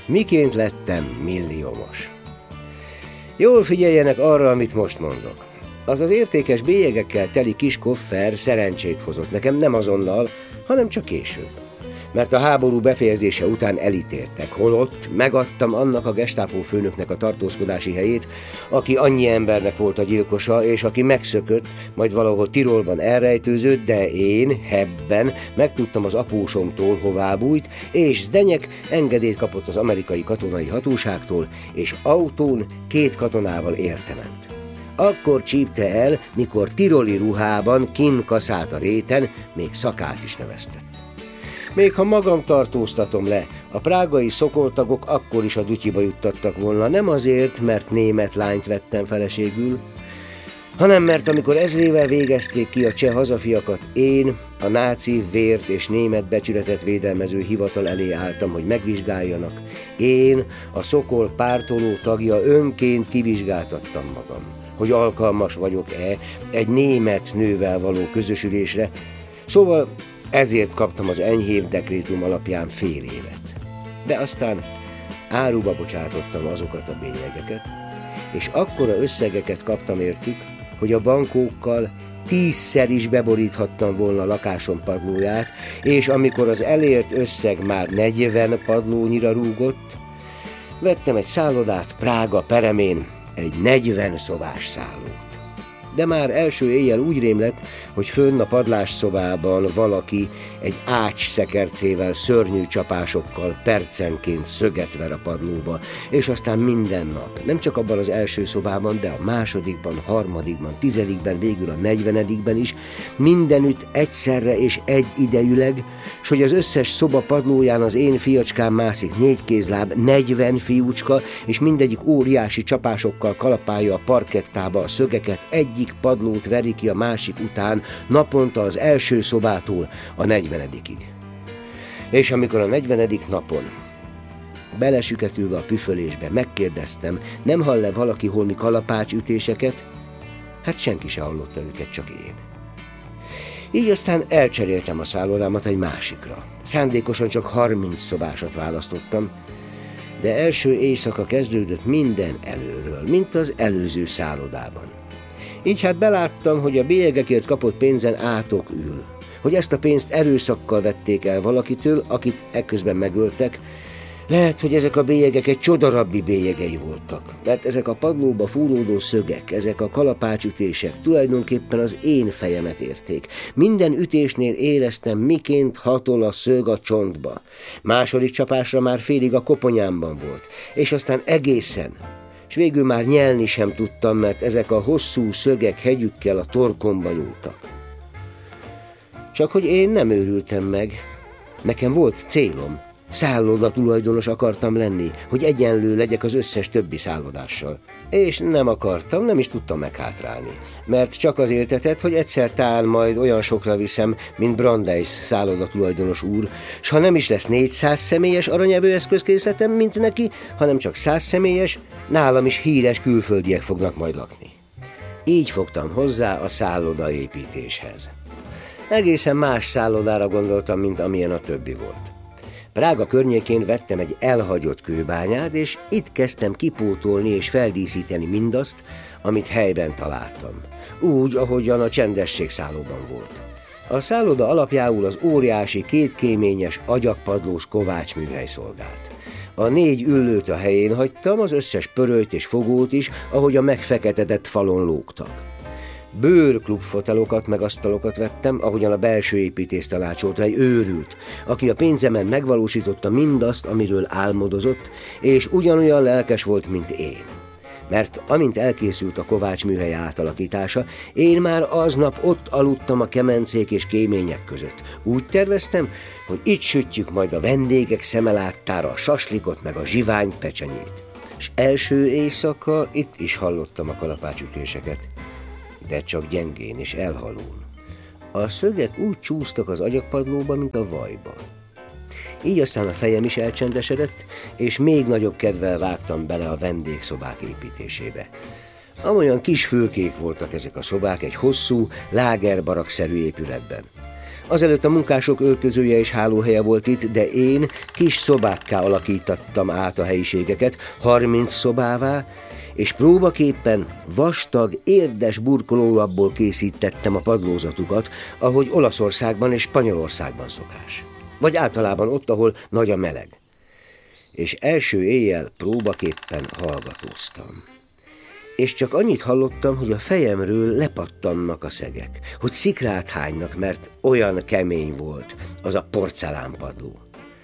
Miként lettem milliómos? Jól figyeljenek arra, amit most mondok. Az az értékes bélyegekkel teli kis koffer szerencsét hozott nekem, nem azonnal, hanem csak később. Mert a háború befejezése után elítéltek, holott megadtam annak a Gestapo főnöknek a tartózkodási helyét, aki annyi embernek volt a gyilkosa, és aki megszökött, majd valahol Tirolban elrejtőzött, de én, hebben megtudtam az apósomtól, hová bújt, és Zdenyek engedélyt kapott az amerikai katonai hatóságtól, és autón 2 katonával érte ment. Akkor csípte el, mikor tiroli ruhában kinn kaszált a réten, még szakát is növesztett. Még ha magam tartóztatom le, a prágai szokoltagok akkor is a dutyiba juttattak volna, nem azért, mert német lányt vettem feleségül, hanem mert amikor ezrével végezték ki a cseh hazafiakat, én a náci vért és német becsületet védelmező hivatal elé álltam, hogy megvizsgáljanak. Én, a Szokol pártoló tagja önként kivizsgáltattam magam, hogy alkalmas vagyok-e egy német nővel való közösülésre, szóval ezért kaptam az enyhébb dekrétum alapján fél évet. De aztán áruba bocsátottam azokat a bélyegeket, és akkora összegeket kaptam értük, hogy a bankókkal 10-szer is beboríthattam volna a lakásom padlóját, és amikor az elért összeg már 40 padlónyira rúgott, vettem egy szállodát Prága peremén, egy 40 szobás szállót. De már első éjjel úgy rémlett, hogy fönn a padlásszobában valaki egy ácsszekercével, szörnyű csapásokkal percenként szöget ver a padlóba, és aztán minden nap, nem csak abban az első szobában, de a másodikban, harmadikban, 10-ben, végül a 40-ben is, mindenütt egyszerre és egyidejűleg, s hogy az összes szoba padlóján az én fiacskám mászik 4 kézláb, 40 fiúcska, és mindegyik óriási csapásokkal kalapálja a parkettába a szögeket, egyik padlót veri ki a másik után, naponta az első szobától a 40-ig. És amikor a 40. napon, belesüketülve a püfölésbe, megkérdeztem, nem hall-e valaki holmi kalapácsütéseket, hát senki se hallotta őket, csak én. Így aztán elcseréltem a szállodámat egy másikra. Szándékosan csak 30 szobásat választottam, de első éjszaka kezdődött minden előről, mint az előző szállodában. Így hát beláttam, hogy a bélyegekért kapott pénzen átok ül, hogy ezt a pénzt erőszakkal vették el valakitől, akit ekközben megöltek. Lehet, hogy ezek a bélyegek egy csodarabbi bélyegei voltak, mert ezek a padlóba fúródó szögek, ezek a kalapácsütések tulajdonképpen az én fejemet érték. Minden ütésnél éreztem, miként hatol a szög a csontba. Második csapásra már félig a koponyámban volt, és aztán egészen, és végül már nyelni sem tudtam, mert ezek a hosszú szögek hegyükkel a torkomba nyúltak. Csak hogy én nem őrültem meg. Nekem volt célom. Szállodatulajdonos akartam lenni, hogy egyenlő legyek az összes többi szállodással. És nem akartam, nem is tudtam meghátrálni, mert csak az éltetett, hogy egyszer tán majd olyan sokra viszem, mint Brandeis szállodatulajdonos úr, s ha nem is lesz 400 személyes aranyevőeszközkészletem, mint neki, hanem csak 100 személyes, nálam is híres külföldiek fognak majd lakni. Így fogtam hozzá a szállodaépítéshez. Egészen más szállodára gondoltam, mint amilyen a többi volt. Prága környékén vettem egy elhagyott kőbányát, és itt kezdtem kipótolni és feldíszíteni mindazt, amit helyben találtam. Úgy, ahogyan a csendességszállóban volt. A szálloda alapjául az óriási, kétkéményes, agyagpadlós kovácsműhely szolgált. A 4 üllőt a helyén hagytam, az összes pörölyt és fogót is, ahogy a megfeketedett falon lógtak. Bőrklubfotelokat meg asztalokat vettem, ahogyan a belső építész tanácsolta, egy őrült, aki a pénzemen megvalósította mindazt, amiről álmodozott, és ugyanolyan lelkes volt, mint én. Mert amint elkészült a Kovács műhely átalakítása, én már aznap ott aludtam a kemencék és kémények között. Úgy terveztem, hogy itt sütjük majd a vendégek szemeláttára a saslikot meg a zsivány pecsenyét. És első éjszaka itt is hallottam a kalapácsütéseket, de csak gyengén és elhalón. A szögek úgy csúsztak az agyagpadlóba, mint a vajba. Így aztán a fejem is elcsendesedett, és még nagyobb kedvel vágtam bele a vendégszobák építésébe. Amolyan kis fülkék voltak ezek a szobák egy hosszú, lágerbarakszerű épületben. Azelőtt a munkások öltözője és hálóhelye volt itt, de én kis szobákká alakítottam át a helyiségeket, 30 szobává, és próbaképpen vastag, érdes burkolólapból készítettem a padlózatukat, ahogy Olaszországban és Spanyolországban szokás. Vagy általában ott, ahol nagy a meleg. És első éjjel próbaképpen hallgatóztam. És csak annyit hallottam, hogy a fejemről lepattannak a szegek, hogy szikrát hánynak, mert olyan kemény volt az a porcelánpadló.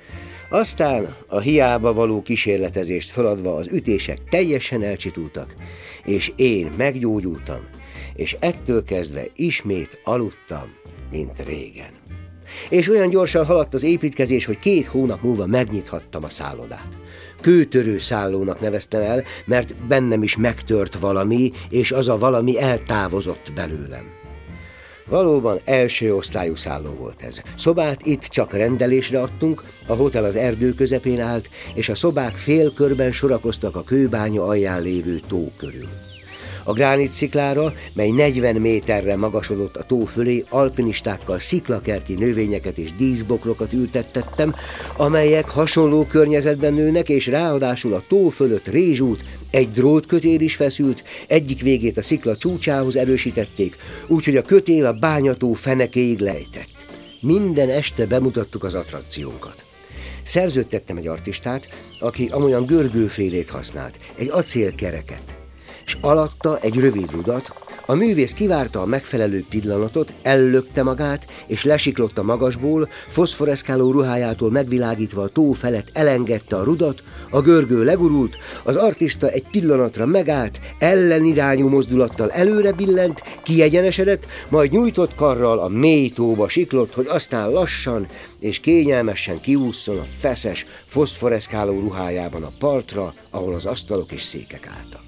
Aztán a hiába való kísérletezést feladva az ütések teljesen elcsitultak, és én meggyógyultam, és ettől kezdve ismét aludtam, mint régen. És olyan gyorsan haladt az építkezés, hogy 2 hónap múlva megnyithattam a szállodát. Kőtörő szállónak neveztem el, mert bennem is megtört valami, és az a valami eltávozott belőlem. Valóban első osztályú szálló volt ez. Szobát itt csak rendelésre adtunk, a hotel az erdő közepén állt, és a szobák félkörben sorakoztak a kőbánya alján lévő tó körül. A gránitsziklára, mely 40 méterre magasodott a tó fölé, alpinistákkal sziklakerti növényeket és díszbokrokat ültettettem, amelyek hasonló környezetben nőnek, és ráadásul a tó fölött rézsút, egy drótkötél is feszült, egyik végét a szikla csúcsához erősítették, úgyhogy a kötél a bányató fenekéig lejtett. Minden este bemutattuk az attrakciónkat. Szerződtettem egy artistát, aki amolyan görgőfélét használt, egy acélkereket, és alatta egy rövid rudat. A művész kivárta a megfelelő pillanatot, ellökte magát, és lesiklott a magasból, foszforeszkáló ruhájától megvilágítva a tó felett elengedte a rudat, a görgő legurult, az artista egy pillanatra megállt, ellenirányú mozdulattal előre billent, kiegyenesedett, majd nyújtott karral a mély tóba siklott, hogy aztán lassan és kényelmesen kiússzon a feszes, foszforeszkáló ruhájában a partra, ahol az asztalok és székek álltak.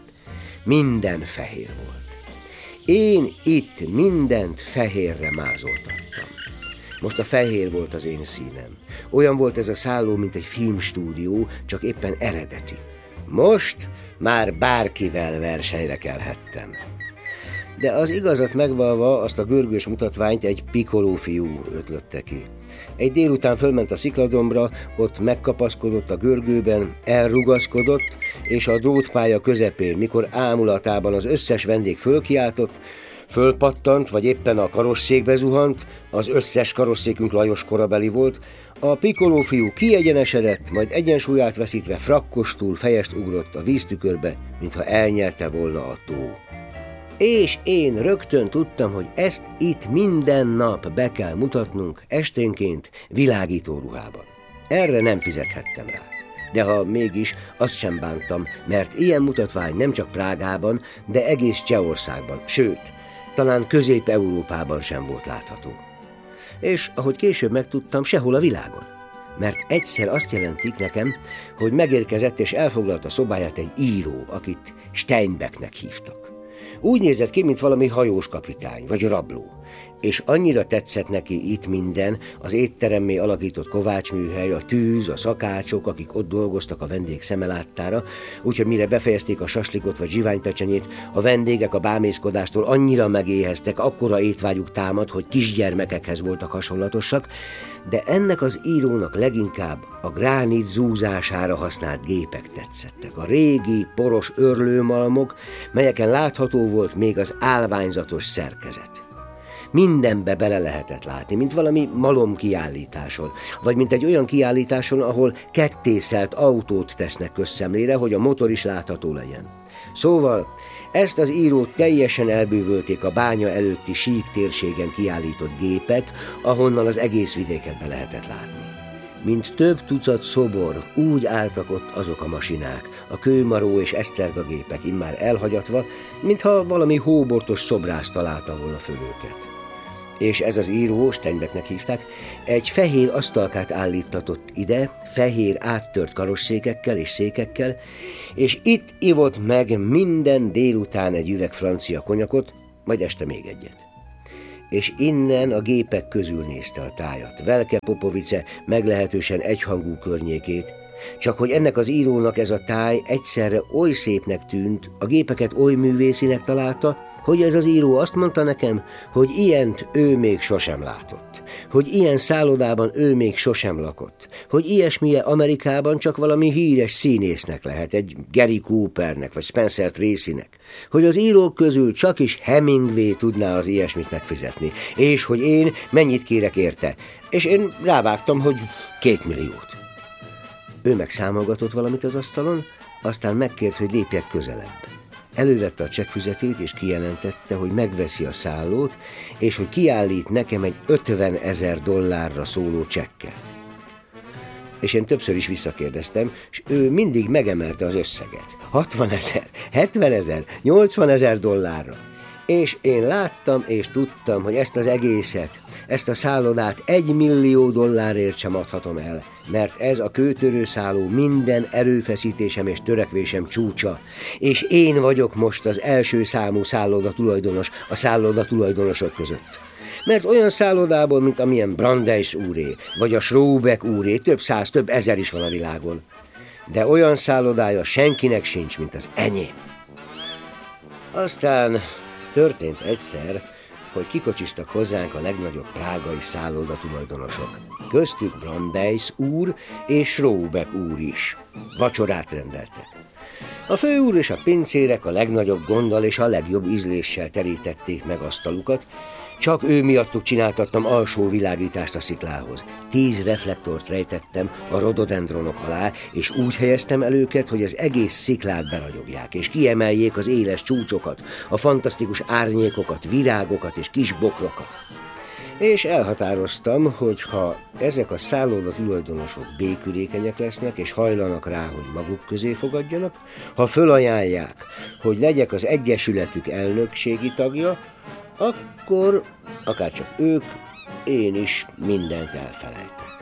Minden fehér volt. Én itt mindent fehérre mázoltattam. Most a fehér volt az én színem. Olyan volt ez a szálló, mint egy filmstúdió, csak éppen eredeti. Most már bárkivel versenyre kelhettem. De az igazat megvalva azt a görgős mutatványt egy pikoló fiú ötlötte ki. Egy délután fölment a szikladombra, ott megkapaszkodott a görgőben, elrugaszkodott, és a drótpálya közepén, mikor ámulatában az összes vendég fölkiáltott, fölpattant, vagy éppen a karosszékbe zuhant, az összes karosszékünk Lajos korabeli volt, a pikoló fiú kiegyenesedett, majd egyensúlyát veszítve frakkostul fejest ugrott a víztükörbe, mintha elnyelte volna a tó. És én rögtön tudtam, hogy ezt itt minden nap be kell mutatnunk esténként világító ruhában. Erre nem fizethettem rá. De ha mégis, azt sem bántam, mert ilyen mutatvány nem csak Prágában, de egész Csehországban, sőt, talán Közép-Európában sem volt látható. És ahogy később megtudtam, sehol a világon. Mert egyszer azt jelentik nekem, hogy megérkezett és elfoglalta szobáját egy író, akit Steinbecknek hívtak. Úgy nézett ki, mint valami hajós kapitány, vagy rabló. És annyira tetszett neki itt minden, az étteremmé alakított kovácsműhely, a tűz, a szakácsok, akik ott dolgoztak a vendég szeme láttára, úgyhogy mire befejezték a saslikot vagy zsiványpecsenyét, a vendégek a bámészkodástól annyira megéheztek, akkora étvágyuk támad, hogy kisgyermekekhez voltak hasonlatosak, de ennek az írónak leginkább a gránit zúzására használt gépek tetszettek, a régi, poros örlőmalmok, melyeken látható volt még az állványzatos szerkezet. Mindenbe bele lehetett látni, mint valami malomkiállításon, vagy mint egy olyan kiállításon, ahol kettészelt autót tesznek közszemlére, hogy a motor is látható legyen. Szóval ezt az írót teljesen elbűvölték a bánya előtti sík térségen kiállított gépek, ahonnan az egész vidéket be lehetett látni. Mint több tucat szobor, úgy álltak ott azok a masinák, a kőmaró és esztergagépek immár elhagyatva, mintha valami hóbortos szobrász találta volna föl őket. És ez az író, Steinbecknek hívták, egy fehér asztalkát állítatott ide, fehér áttört karosszékekkel és székekkel, és itt ivott meg minden délután egy üveg francia konyakot, majd este még egyet. És innen a gépek közül nézte a tájat, Velke Popovice meglehetősen egyhangú környékét, Csak hogy ennek az írónak ez a táj egyszerre oly szépnek tűnt, a gépeket oly művészinek találta, hogy ez az író azt mondta nekem, hogy ilyent ő még sosem látott, hogy ilyen szállodában ő még sosem lakott, hogy ilyesmije Amerikában csak valami híres színésznek lehet, egy Gary Coopernek vagy Spencer Tracynek, hogy az írók közül csak is Hemingway tudná az ilyesmit megfizetni, és hogy én mennyit kérek érte, és én rávágtam, hogy 2 milliót. Ő meg számolgatott valamit az asztalon, aztán megkért, hogy lépjek közelebb. Elővette a csekkfüzetét, és kijelentette, hogy megveszi a szállót, és hogy kiállít nekem egy $50,000 szóló csekket. És én többször is visszakérdeztem, és ő mindig megemelte az összeget. 60,000, 70,000, 80,000 dollárra. És én láttam és tudtam, hogy ezt az egészet, ezt a szállodát $1 millió sem adhatom el, mert ez a kőtörőszálló minden erőfeszítésem és törekvésem csúcsa, és én vagyok most az első számú szálloda tulajdonos a szálloda tulajdonosok között. Mert olyan szállodából, mint amilyen Brandeis úré, vagy a Schrobeck úré, több száz, több ezer is van a világon. De olyan szállodája senkinek sincs, mint az enyém. Aztán történt egyszer, hogy kikocsiztak hozzánk a legnagyobb prágai szálloda tulajdonosok. Köztük Brandeis úr és Schrobeck úr is. Vacsorát rendeltek. A főúr és a pincérek a legnagyobb gonddal és a legjobb ízléssel terítették meg asztalukat, csak ő miattuk csináltattam alsó világítást a sziklához. 10 reflektort rejtettem a rododendronok alá, és úgy helyeztem el őket, hogy az egész sziklát beragyogják, és kiemeljék az éles csúcsokat, a fantasztikus árnyékokat, virágokat és kis bokrokat. És elhatároztam, hogy ha ezek a szálloda tulajdonosok békülékenyek lesznek, és hajlanak rá, hogy maguk közé fogadjanak, ha fölajánlják, hogy legyek az egyesületük elnökségi tagja, akkor, akárcsak ők, én is mindent elfelejtek.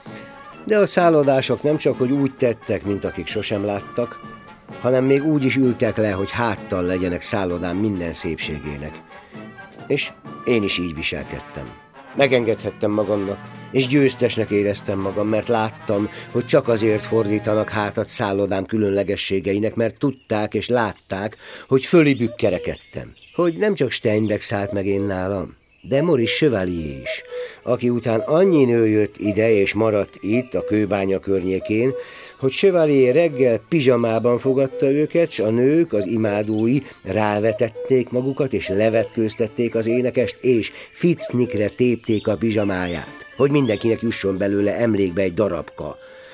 De a szállodások nem csak, hogy úgy tettek, mint akik sosem láttak, hanem még úgy is ültek le, hogy háttal legyenek szállodán minden szépségének. És én is így viselkedtem. Megengedhettem magamnak, és győztesnek éreztem magam, mert láttam, hogy csak azért fordítanak hátat szállodám különlegességeinek, mert tudták és látták, hogy fölibük kerekedtem. Hogy nem csak Steinbeck szállt meg én nálam, de Maurice Chevalier is, aki után annyi nő jött ide és maradt itt a kőbánya környékén, hogy Chevalier reggel pizsamában fogadta őket, s a nők, az imádói rávetették magukat, és levetkőztették az énekest, és ficnikre tépték a pizsamáját, hogy mindenkinek jusson belőle emlékbe egy darabka.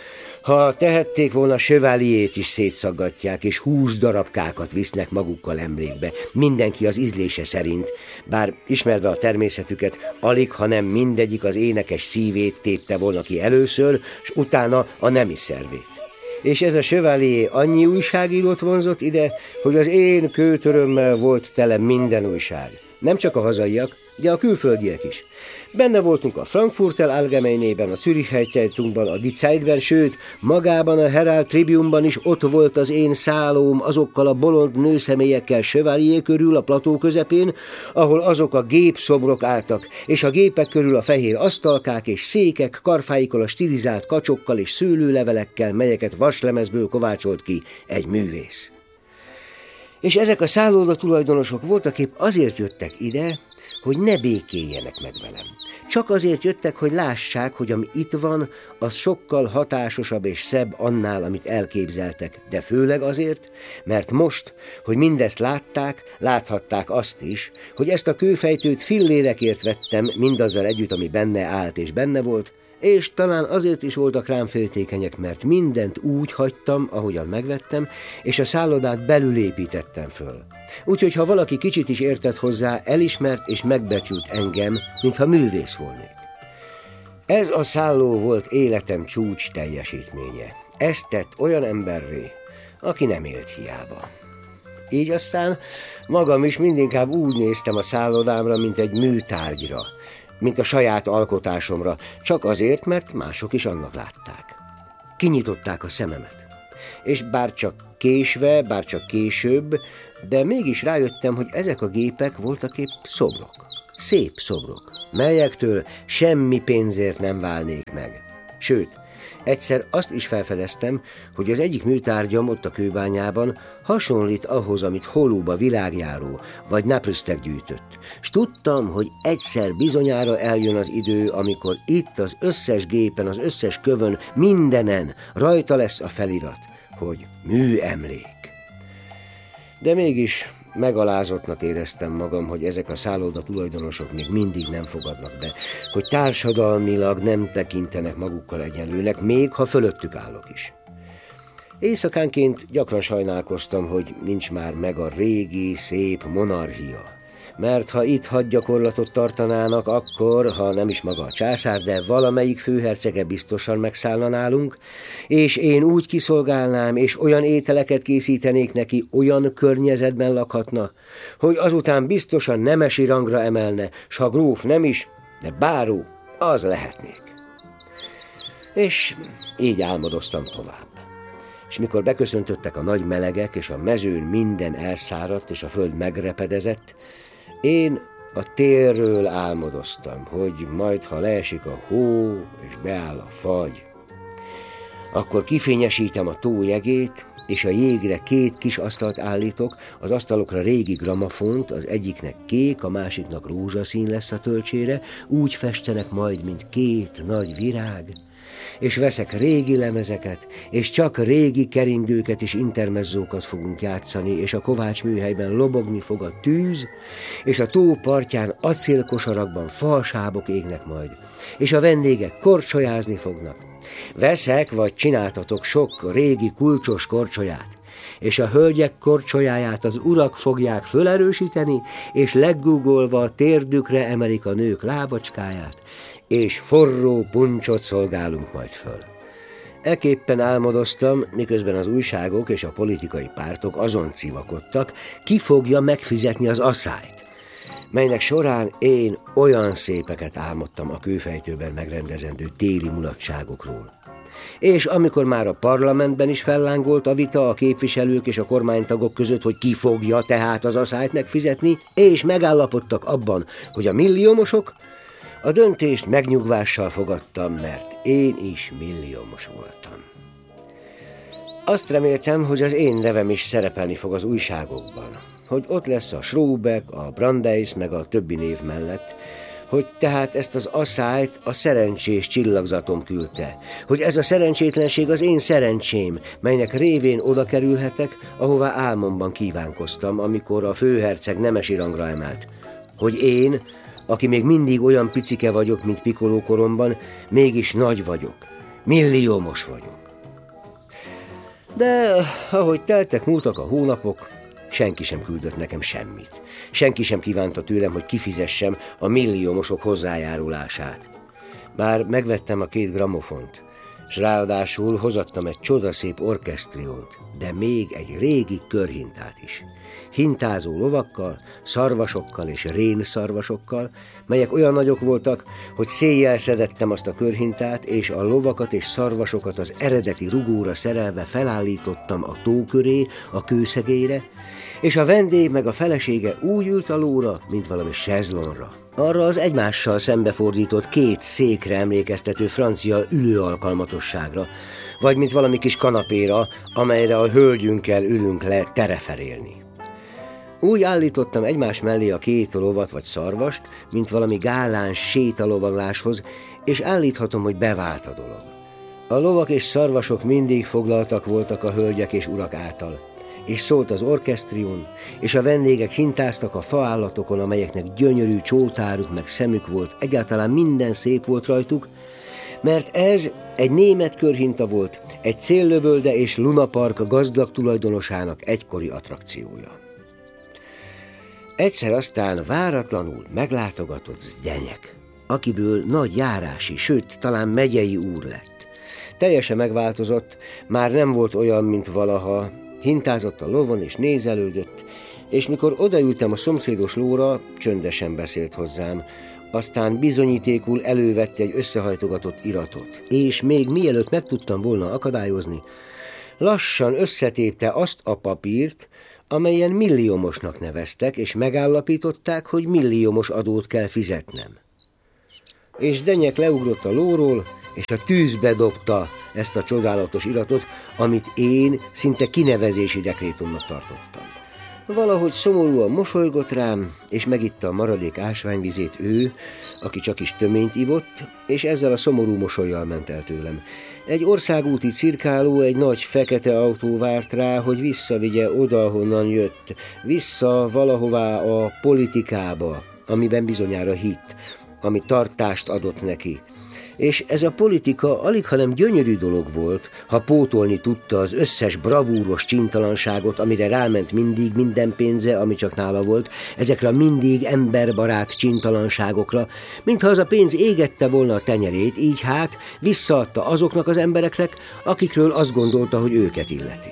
Ha tehették volna, Chevaliert is szétszaggatják, és 20 darabkákat visznek magukkal emlékbe, mindenki az ízlése szerint, bár ismerve a természetüket, alig, hanem mindegyik az énekes szívét tépte volna ki először, s utána a nemi szervét. És ez a Chevalier annyi újságírót vonzott ide, hogy az én kőtörömmel volt tele minden újság. Nem csak a hazaiak, de a külföldiek is. Benne voltunk a Frankfurter Allgemeinében, a Zürcher Zeitungban, a Die Zeitben, sőt, magában a Herald Tribune-ban is ott volt az én szállóm azokkal a bolond nőszemélyekkel Chevalier körül a plató közepén, ahol azok a gépszobrok álltak, és a gépek körül a fehér asztalkák és székek, karfáikon a stilizált kacsokkal és szőlőlevelekkel, melyeket vaslemezből kovácsolt ki egy művész. És ezek a szálloda tulajdonosok voltaképp azért jöttek ide, hogy ne békéljenek meg velem. Csak azért jöttek, hogy lássák, hogy ami itt van, az sokkal hatásosabb és szebb annál, amit elképzeltek, de főleg azért, mert most, hogy mindezt látták, láthatták azt is, hogy ezt a kőfejtőt fillérekért vettem, mindazzal együtt, ami benne állt és benne volt, és talán azért is voltak rám féltékenyek, mert mindent úgy hagytam, ahogyan megvettem, és a szállodát belülépítettem föl. Úgyhogy ha valaki kicsit is értett hozzá, elismert és megbecsült engem, mintha művész volnék. Ez a szálló volt életem csúcs teljesítménye. Ez tett olyan emberré, aki nem élt hiába. Így aztán magam is mindinkább úgy néztem a szállodámra, mint egy műtárgyra, mint a saját alkotásomra, csak azért, mert mások is annak látták. Kinyitották a szememet. És bár csak késve, bár csak később, de mégis rájöttem, hogy ezek a gépek voltaképp szobrok. Szép szobrok, melyektől semmi pénzért nem válnék meg. Sőt, egyszer azt is felfedeztem, hogy az egyik műtárgyam ott a kőbányában hasonlít ahhoz, amit Holóba világjáró vagy Napristek gyűjtött. S tudtam, hogy egyszer bizonyára eljön az idő, amikor itt az összes gépen, az összes kövön, mindenen rajta lesz a felirat, hogy műemlék. De mégis megalázottnak éreztem magam, hogy ezek a szálloda tulajdonosok még mindig nem fogadnak be, hogy társadalmilag nem tekintenek magukkal egyenlőnek, még ha fölöttük állok is. Éjszakánként gyakran sajnálkoztam, hogy nincs már meg a régi, szép monarchia. Mert ha itt hadgyakorlatot tartanának, akkor, ha nem is maga a császár, de valamelyik főhercege biztosan megszállna nálunk, és én úgy kiszolgálnám, és olyan ételeket készítenék neki, olyan környezetben lakhatna, hogy azután biztosan nemesi rangra emelne, s ha gróf nem is, de báró, az lehetnék. És így álmodoztam tovább. És mikor beköszöntöttek a nagy melegek, és a mezőn minden elszáradt, és a föld megrepedezett, én a térről álmodoztam, hogy majd, ha leesik a hó, és beáll a fagy, akkor kifényesítem a tó jegét, és a jégre 2 kis asztalt állítok, az asztalokra régi gramafont, az egyiknek kék, a másiknak rózsaszín lesz a töltsére, úgy festenek majd, mint 2 nagy virág, és veszek régi lemezeket, és csak régi keringőket és intermezzókat fogunk játszani, és a kovácsműhelyben lobogni fog a tűz, és a tó partján acélkosarakban falsábok égnek majd, és a vendégek korcsolyázni fognak. Veszek vagy csináltatok sok régi kulcsos korcsolyát, és a hölgyek korcsolyáját az urak fogják fölerősíteni, és leggugolva a térdükre emelik a nők lábacskáját, és forró puncsot szolgálunk majd föl. Eképpen álmodoztam, miközben az újságok és a politikai pártok azon civakodtak, ki fogja megfizetni az asszályt, melynek során én olyan szépeket álmodtam a kőfejtőben megrendezendő téli mulatságokról. És amikor már a parlamentben is fellángolt a vita a képviselők és a kormánytagok között, hogy ki fogja tehát az asszályt megfizetni, és megállapodtak abban, hogy a milliómosok, a döntést megnyugvással fogadtam, mert én is milliómos voltam. Azt reméltem, hogy az én nevem is szerepelni fog az újságokban, hogy ott lesz a Schrobeck, a Brandeis meg a többi név mellett, hogy tehát ezt az asszályt a szerencsés csillagzatom küldte, hogy ez a szerencsétlenség az én szerencsém, melynek révén oda kerülhetek, ahová álmomban kívánkoztam, amikor a főherceg nemesi rangra emelt, hogy én, aki még mindig olyan picike vagyok, mint Piccolo koromban, mégis nagy vagyok, milliómos vagyok. De ahogy teltek múltak a hónapok, senki sem küldött nekem semmit. Senki sem kívánta tőlem, hogy kifizessem a milliómosok hozzájárulását. Már megvettem a 2 gramofont, s ráadásul hozattam egy csodaszép orkesztriót, de még egy régi körhintát is. Hintázó lovakkal, szarvasokkal és rénszarvasokkal, melyek olyan nagyok voltak, hogy széjjel szedettem azt a körhintát, és a lovakat és szarvasokat az eredeti rugóra szerelve felállítottam a tó köré, a kőszegélyre, és a vendég meg a felesége úgy ült a lóra, mint valami sezlonra. Arra az egymással szembefordított 2 székre emlékeztető francia ülőalkalmatosságra, vagy mint valami kis kanapéra, amelyre a hölgyünkkel ülünk le tereferélni. Úgy állítottam egymás mellé a 2 lovat vagy szarvast, mint valami gáláns sétalovagláshoz, és állíthatom, hogy bevált a dolog. A lovak és szarvasok mindig foglaltak voltak a hölgyek és urak által, és szólt az orkesztrión, és a vendégek hintáztak a faállatokon, amelyeknek gyönyörű csótáruk meg szemük volt, egyáltalán minden szép volt rajtuk, mert ez egy német körhinta volt, egy céllövölde és lunapark gazdag tulajdonosának egykori attrakciója. Egyszer aztán váratlanul meglátogatott Zdeněk, akiből nagy járási, sőt, talán megyei úr lett. Teljesen megváltozott, már nem volt olyan, mint valaha, hintázott a lovon és nézelődött, és mikor odaültem a szomszédos lóra, csöndesen beszélt hozzám, aztán bizonyítékul elővette egy összehajtogatott iratot, és még mielőtt meg tudtam volna akadályozni, lassan összetépte azt a papírt, amelyen milliómosnak neveztek, és megállapították, hogy milliómos adót kell fizetnem. És Zdeněk leugrott a lóról, és a tűzbe dobta ezt a csodálatos iratot, amit én szinte kinevezési dekrétumnak tartottam. Valahogy szomorúan mosolygott rám, és megitta a maradék ásványvizét ő, aki csak is töményt ivott, és ezzel a szomorú mosollyal ment el tőlem. Egy országúti cirkáló, egy nagy fekete autó várt rá, hogy visszavigye oda, honnan jött, vissza valahová a politikába, amiben bizonyára hitt, ami tartást adott neki. És ez a politika alighanem gyönyörű dolog volt, ha pótolni tudta az összes bravúros csintalanságot, amire ráment mindig minden pénze, ami csak nála volt, ezekre a mindig emberbarát csintalanságokra, mintha az a pénz égette volna a tenyerét, így hát visszaadta azoknak az embereknek, akikről azt gondolta, hogy őket illeti.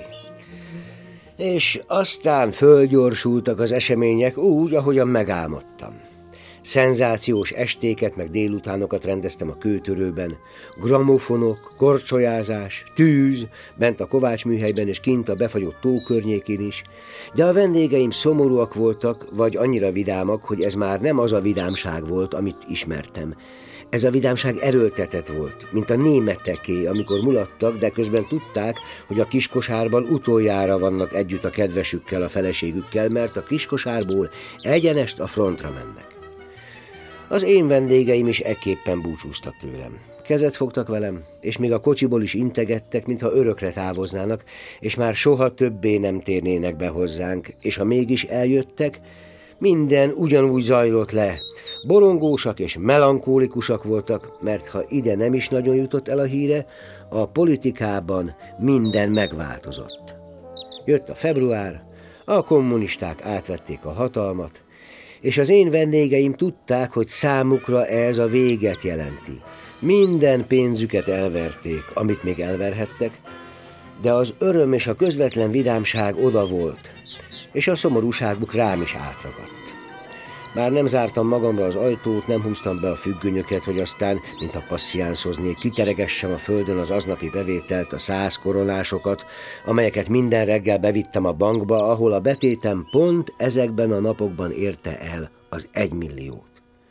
És aztán fölgyorsultak az események úgy, ahogyan megálmodtam. Szenzációs estéket meg délutánokat rendeztem a kőtörőben, gramofonok, korcsolyázás, tűz, bent a Kovács műhelyben és kint a befagyott tó környékén is, de a vendégeim szomorúak voltak, vagy annyira vidámak, hogy ez már nem az a vidámság volt, amit ismertem. Ez a vidámság erőltetett volt, mint a németeké, amikor mulattak, de közben tudták, hogy a kiskosárban utoljára vannak együtt a kedvesükkel, a feleségükkel, mert a kiskosárból egyenest a frontra mennek. Az én vendégeim is ekképpen búcsúztak tőlem. Kezet fogtak velem, és még a kocsiból is integettek, mintha örökre távoznának, és már soha többé nem térnének be hozzánk, és ha mégis eljöttek, minden ugyanúgy zajlott le. Borongósak és melankólikusak voltak, mert ha ide nem is nagyon jutott el a híre, a politikában minden megváltozott. Jött a február, a kommunisták átvették a hatalmat, és az én vendégeim tudták, hogy számukra ez a véget jelenti. Minden pénzüket elverték, amit még elverhettek, de az öröm és a közvetlen vidámság oda volt, és a szomorúságuk rám is átragadt. Már nem zártam magamra az ajtót, nem húztam be a függönyöket, hogy aztán, mint a passziánszoznék, kiteregessem a földön az aznapi bevételt, a 100 koronásokat, amelyeket minden reggel bevittem a bankba, ahol a betétem pont ezekben a napokban érte el az 1 milliót.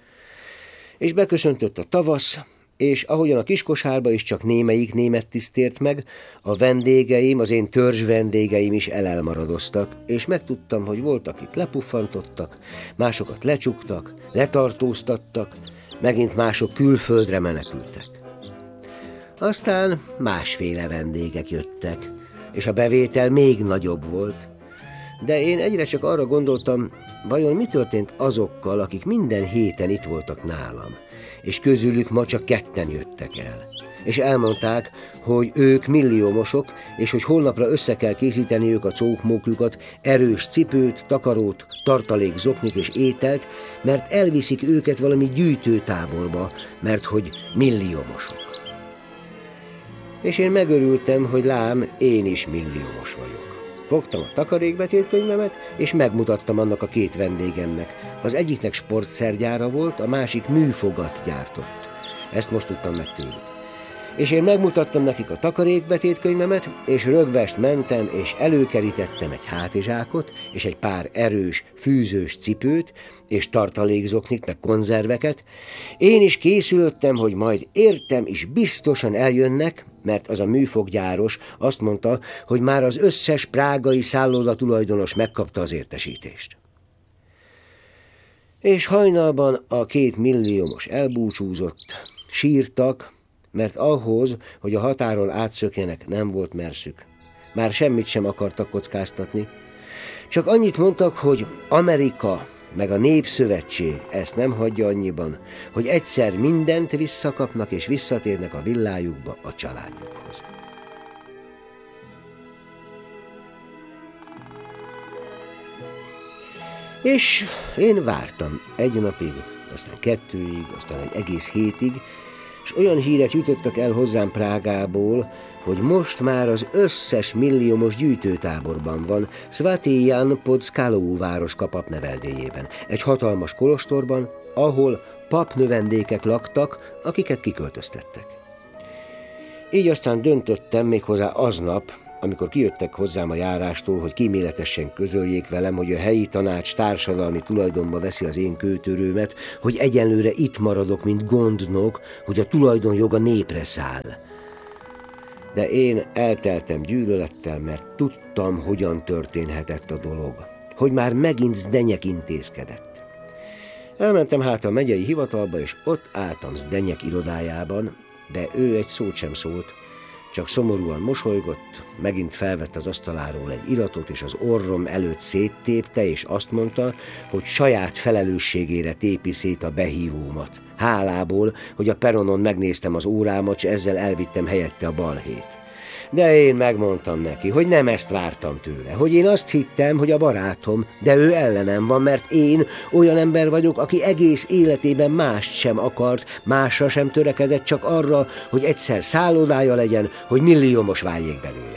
És beköszöntött a tavasz, és ahogyan a kiskosárba is csak némelyik német tiszt ért meg, a vendégeim, az én törzs vendégeim is elmaradoztak, és megtudtam, hogy voltak itt lepuffantottak, másokat lecsuktak, letartóztattak, megint mások külföldre menekültek. Aztán másféle vendégek jöttek, és a bevétel még nagyobb volt, de én egyre csak arra gondoltam, vajon mi történt azokkal, akik minden héten itt voltak nálam, és közülük ma csak 2 jöttek el. És elmondták, hogy ők milliómosok, és hogy holnapra össze kell készíteniük a cókmókjukat, erős cipőt, takarót, tartalék zoknit és ételt, mert elviszik őket valami gyűjtőtáborba, mert hogy milliómosok. És én megörültem, hogy lám, én is milliómos vagyok. Fogtam a takarékbetétkönyvemet, és megmutattam annak a 2 vendégemnek. Az egyiknek sportszergyára volt, a másik műfogat gyártott. Ezt most tudtam meg tőlük. És én megmutattam nekik a takarékbetétkönyvemet, és rögvest mentem, és előkerítettem egy hátizsákot, és egy pár erős, fűzős cipőt, és tartalékzoknit, meg konzerveket. Én is készülöttem, hogy majd értem is biztosan eljönnek, mert az a műfoggyáros azt mondta, hogy már az összes prágai szálloda tulajdonos megkapta az értesítést. És hajnalban a 2 milliómos elbúcsúzott, sírtak, mert ahhoz, hogy a határon átszökjenek, nem volt merszük. Már semmit sem akartak kockáztatni. Csak annyit mondtak, hogy Amerika meg a Népszövetség ezt nem hagyja annyiban, hogy egyszer mindent visszakapnak és visszatérnek a villájukba, a családjukhoz. És én vártam 1 napig, aztán 2-ig, aztán egy egész hétig, és olyan hírek jutottak el hozzám Prágából, hogy most már az összes milliómos gyűjtőtáborban van, Svatý pod Skalou városka papneveldéjében, egy hatalmas kolostorban, ahol papnövendékek laktak, akiket kiköltöztettek. Így aztán döntöttem méghozzá aznap, amikor kijöttek hozzám a járástól, hogy kíméletesen közöljék velem, hogy a helyi tanács társadalmi tulajdonba veszi az én kőtörőmet, hogy egyenlőre itt maradok, mint gondnok, hogy a tulajdonjog a népre száll. De én elteltem gyűlölettel, mert tudtam, hogyan történhetett a dolog, hogy már megint Zdenyek intézkedett. Elmentem hát a megyei hivatalba, és ott álltam Zdenyek irodájában, de ő egy szót sem szólt, csak szomorúan mosolygott, megint felvett az asztaláról egy iratot, és az orrom előtt széttépte, és azt mondta, hogy saját felelősségére tépi szét a behívómat. Hálából, hogy a peronon megnéztem az órámat, és ezzel elvittem helyette a balhét. De én megmondtam neki, hogy nem ezt vártam tőle, hogy én azt hittem, hogy a barátom, de ő ellenem van, mert én olyan ember vagyok, aki egész életében mást sem akart, másra sem törekedett, csak arra, hogy egyszer szállodája legyen, hogy milliómos váljék belőle.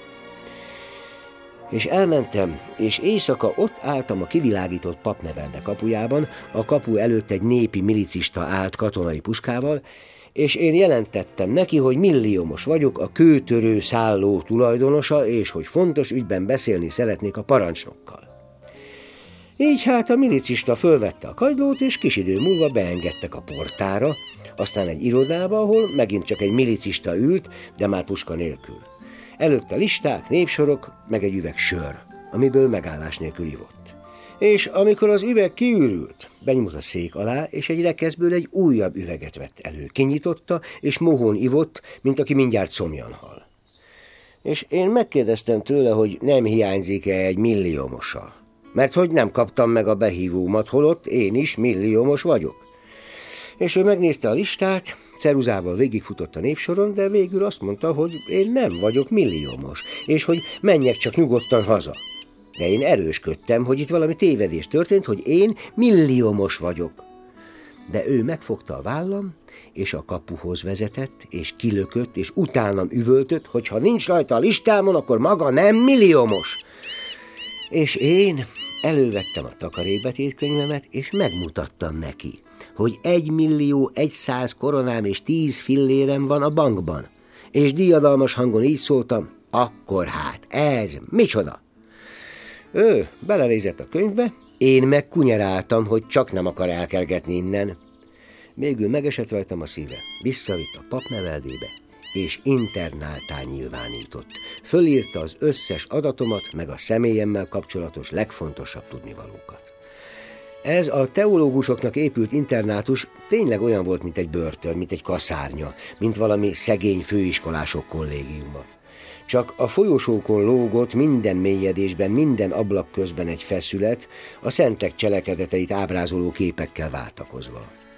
És elmentem, és éjszaka ott álltam a kivilágított papnevelde kapujában, a kapu előtt egy népi milicista állt katonai puskával, és én jelentettem neki, hogy milliómos vagyok, a kőtörő szálló tulajdonosa, és hogy fontos ügyben beszélni szeretnék a parancsnokkal. Így hát a milicista fölvette a kagylót, és kis idő múlva beengedtek a portára, aztán egy irodába, ahol megint csak egy milicista ült, de már puska nélkül. Előtte listák, névsorok, meg egy üveg sör, amiből megállás nélkül ivott. És amikor az üveg kiürült, benyúlt a szék alá, és egy rekeszből egy újabb üveget vett elő. Kinyitotta, és mohón ivott, mint aki mindjárt szomjan hal. És én megkérdeztem tőle, hogy nem hiányzik-e egy milliómosa, mert hogy nem kaptam meg a behívómat, holott én is milliómos vagyok. És ő megnézte a listát, ceruzával végigfutott a névsoron, de végül azt mondta, hogy én nem vagyok milliómos, és hogy menjek csak nyugodtan haza. De én erősködtem, hogy itt valami tévedés történt, hogy én milliómos vagyok. De ő megfogta a vállam, és a kapuhoz vezetett, és kilökött, és utánam üvöltött, hogy ha nincs rajta a listámon, akkor maga nem milliómos. És én elővettem a takarékbetétkönyvemet, és megmutattam neki, hogy 1.100.000 koronám és 10 fillérem van a bankban. És diadalmas hangon így szóltam, akkor hát ez micsoda? Ő belenézett a könyvbe, én meg kunyeráltam, hogy csak nem akar elkergetni innen. Végül megesett rajtam a szíve, visszavitt a papneveldébe, és internáltá nyilvánított. Fölírta az összes adatomat, meg a személyemmel kapcsolatos legfontosabb tudnivalókat. Ez a teológusoknak épült internátus tényleg olyan volt, mint egy börtön, mint egy kaszárnya, mint valami szegény főiskolások kollégiuma. Csak a folyosókon lógott minden mélyedésben, minden ablak közben egy feszület, a szentek cselekedeteit ábrázoló képekkel váltakozva.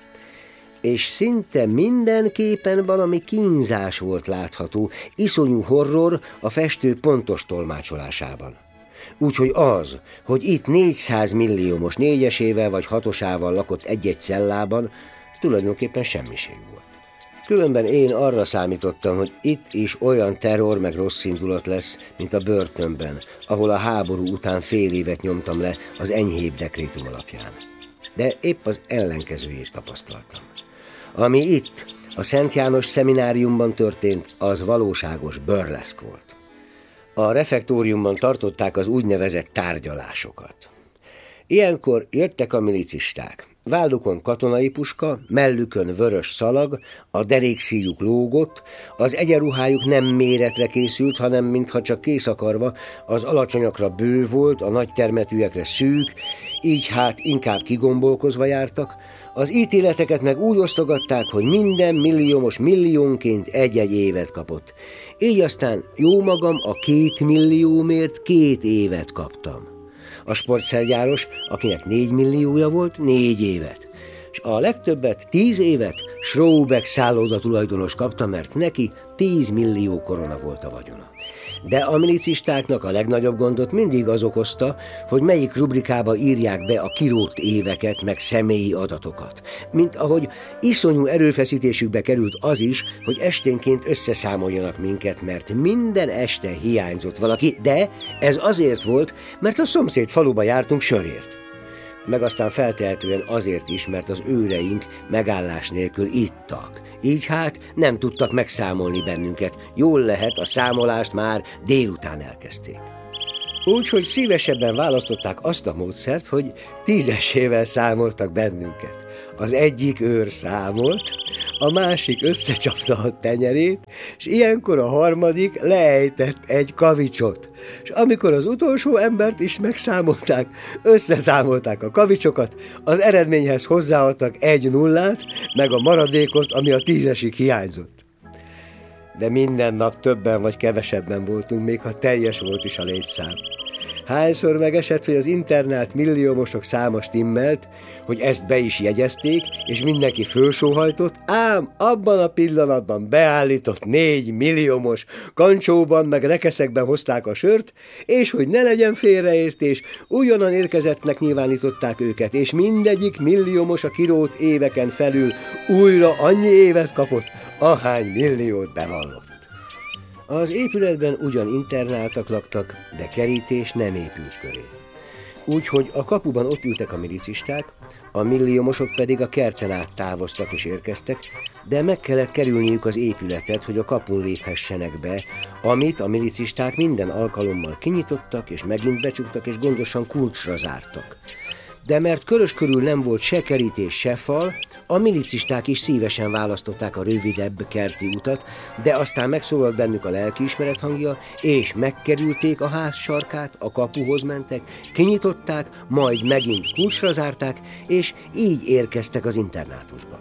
És szinte minden képen valami kínzás volt látható, iszonyú horror a festő pontos tolmácsolásában. Úgyhogy az, hogy itt 400 milliómos négyesével vagy hatosával lakott egy-egy cellában, tulajdonképpen semmiség volt. Különben én arra számítottam, hogy itt is olyan terror meg rossz indulat lesz, mint a börtönben, ahol a háború után fél évet nyomtam le az enyhébb dekrétum alapján. De épp az ellenkezőjét tapasztaltam. Ami itt, a Szent János szemináriumban történt, az valóságos burleszk volt. A refektóriumban tartották az úgynevezett tárgyalásokat. Ilyenkor jöttek a milicisták. Vállukon katonai puska, mellükön vörös szalag, a derékszíjuk lógott, az egyenruhájuk nem méretre készült, hanem mintha csak kész akarva, az alacsonyakra bő volt, a nagy termetűekre szűk, így hát inkább kigombolkozva jártak, az ítéleteket meg úgy osztogatták, hogy minden milliómos milliónként egy-egy évet kapott. Így aztán jó magam a 2 milliómért 2 évet kaptam. A sportszergyáros, akinek 4 milliója volt, 4 évet. És a legtöbbet, 10 évet Schrobeck szálloda tulajdonos kapta, mert neki 10 millió korona volt a vagyona. De a milicistáknak a legnagyobb gondot mindig az okozta, hogy melyik rubrikába írják be a kirótt éveket, meg személyi adatokat. Mint ahogy iszonyú erőfeszítésükbe került az is, hogy esténként összeszámoljanak minket, mert minden este hiányzott valaki, de ez azért volt, mert a szomszéd faluba jártunk sörért. meg aztán feltehetően azért is, mert az őreink megállás nélkül ittak. Így hát nem tudtak megszámolni bennünket, jól lehet, a számolást már délután elkezdték. Úgyhogy szívesebben választották azt a módszert, hogy 10-esével számoltak bennünket. Az egyik őr számolt, a másik összecsapta a tenyerét, és ilyenkor a harmadik leejtett egy kavicsot. És amikor az utolsó embert is megszámolták, összeszámolták a kavicsokat, az eredményhez hozzáadtak egy nullát, meg a maradékot, ami a 10-esig hiányzott. De minden nap többen vagy kevesebben voltunk, még ha teljes volt is a létszám. Hányszor megesett, hogy az internált milliómosok száma stimmelt, hogy ezt be is jegyezték, és mindenki fölsóhajtott, ám abban a pillanatban beállított 4 milliómos kancsóban meg rekeszekben hozták a sört, és hogy ne legyen félreértés, újonnan érkezettnek nyilvánították őket, és mindegyik milliómos a kirót éveken felül újra annyi évet kapott, ahány milliót bevallott. Az épületben ugyan internáltak laktak, de kerítés nem épült köré. Úgyhogy a kapuban ott ültek a milicisták, a milliómosok pedig a kerten át távoztak és érkeztek, de meg kellett kerülniük az épületet, hogy a kapun léphessenek be, amit a milicisták minden alkalommal kinyitottak és megint becsuktak és gondosan kulcsra zártak. De mert körös körül nem volt se kerítés, se fal, a milicisták is szívesen választották a rövidebb kerti utat, de aztán megszólalt bennük a lelkiismeret hangja, és megkerülték a ház sarkát, a kapuhoz mentek, kinyitották, majd megint kulcsra zárták, és így érkeztek az internátusba.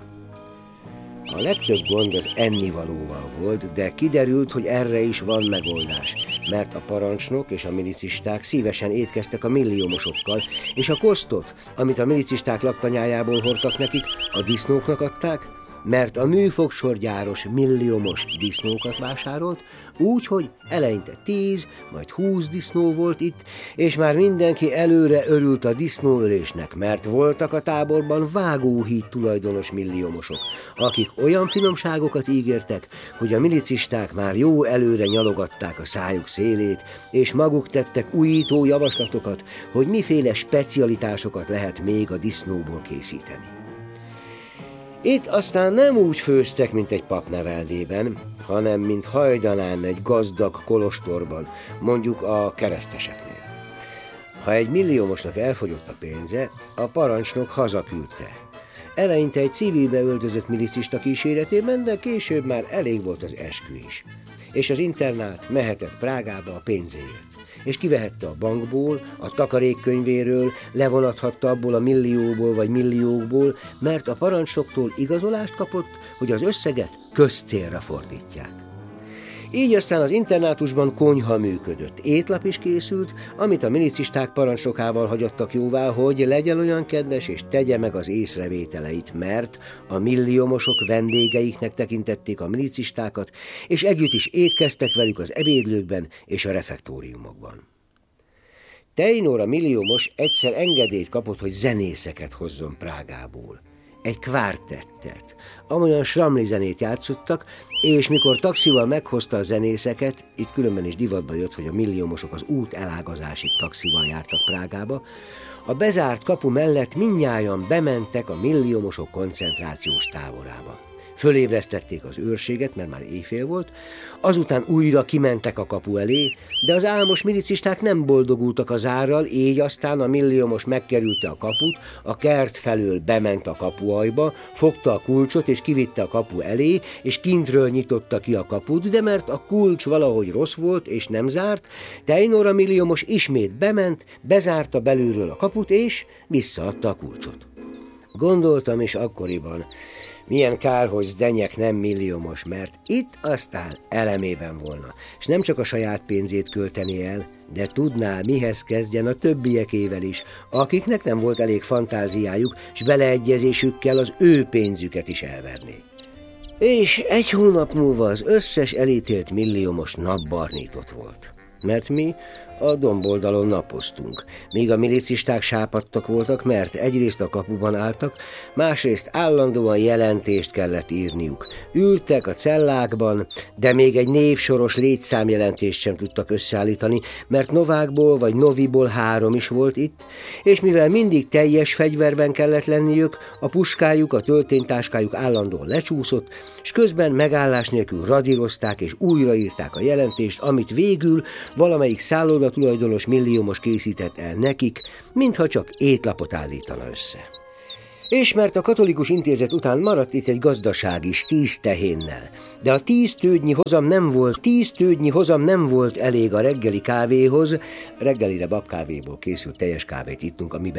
A legtöbb gond az ennivalóval volt, de kiderült, hogy erre is van megoldás, mert a parancsnok és a milicisták szívesen étkeztek a milliómosokkal, és a kosztot, amit a milicisták laktanyájából hordtak nekik, a disznóknak adták, mert a műfogsorgyáros milliómos disznókat vásárolt, úgyhogy eleinte 10, majd 20 disznó volt itt, és már mindenki előre örült a disznóölésnek, mert voltak a táborban vágóhíd tulajdonos milliómosok, akik olyan finomságokat ígértek, hogy a milicisták már jó előre nyalogatták a szájuk szélét, és maguk tettek újító javaslatokat, hogy miféle specialitásokat lehet még a disznóból készíteni. Itt aztán nem úgy főztek, mint egy papneveldében, hanem mint hajdanán egy gazdag kolostorban, mondjuk a kereszteseknél. Ha egy milliómosnak elfogyott a pénze, a parancsnok hazaküldte. Eleinte egy civilbe öltözött milicista kíséretében, de később már elég volt az eskü is. És az internát mehetett Prágába a pénzéért. És kivehette a bankból, a takarékkönyvéről, levonathatta abból a millióból vagy milliókból, mert a parancsnoktól igazolást kapott, hogy az összeget közcélra fordítják. Így aztán az internátusban konyha működött, étlap is készült, amit a milicisták parancsnokával hagyattak jóvá, hogy legyen olyan kedves és tegye meg az észrevételeit, mert a milliómosok vendégeiknek tekintették a milicistákat, és együtt is étkeztek velük az ebédlőkben és a refektóriumokban. Teinor a milliómos egyszer engedélyt kapott, hogy zenészeket hozzon Prágából. Egy kvártettet, amolyan sramli zenét játszottak, és mikor taxival meghozta a zenészeket, itt különben is divatba jött, hogy a milliómosok az út elágazásig taxival jártak Prágába, a bezárt kapu mellett mindnyájan bementek a milliómosok koncentrációs táborába. Fölébresztették az őrséget, mert már éjfél volt, azután újra kimentek a kapu elé, de az álmos milicisták nem boldogultak az árral, így aztán a milliómos megkerülte a kaput, a kert felől bement a kapuajba, fogta a kulcsot és kivitte a kapu elé, és kintről nyitotta ki a kaput, de mert a kulcs valahogy rossz volt és nem zárt, Teinor a milliómos ismét bement, bezárta belülről a kaput és visszaadta a kulcsot. Gondoltam is akkoriban, milyen kár, hogy Zdenyek nem milliómos, mert itt aztán elemében volna, és nem csak a saját pénzét költeni el, de tudná, mihez kezdjen a többiekével is, akiknek nem volt elég fantáziájuk, s beleegyezésükkel az ő pénzüket is elvernék. És egy hónap múlva az összes elítélt milliómos napbarnított volt. Mert mi, A domboldalon napoztunk, míg a milicisták sápadtak voltak, mert egyrészt a kapuban álltak, másrészt állandóan jelentést kellett írniuk. Ültek a cellákban, de még egy névsoros létszámjelentést sem tudtak összeállítani, mert Novákból vagy Noviból 3 is volt itt, és mivel mindig teljes fegyverben kellett lenniük, a puskájuk, a tölténytáskájuk állandóan lecsúszott, és közben megállás nélkül radírozták és újraírták a jelentést, amit végül valamelyik szálloda tulajdonos milliómos készített el nekik, mintha csak étlapot állítana össze. És mert a katolikus intézet után maradt itt egy gazdaság is 10 tehénnel, de a 10 tőgynyi hozam nem volt elég a reggeli kávéhoz, reggelire babkávéból készült teljes kávét ittunk, amiben